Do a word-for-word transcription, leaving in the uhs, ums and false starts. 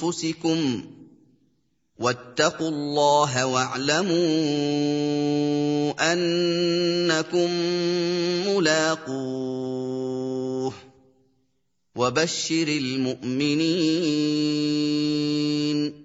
أَنفُسِكُمْ ۚ وَاتَّقُوا اللَّهَ وَاعْلَمُوا أَنَّكُم مُّلَاقُوهُ ۗ وَبَشِّرِ الْمُؤْمِنِينَ